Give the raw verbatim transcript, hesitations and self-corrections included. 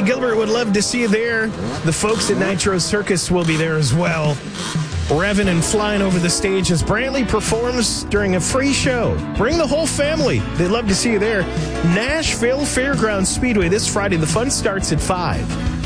Gilbert would love to see you there. The folks at Nitro Circus will be there as well, revving and flying over the stage as Brantley performs during a free show. Bring the whole family. They'd love to see you there. Nashville Fairgrounds Speedway this Friday. The fun starts at five.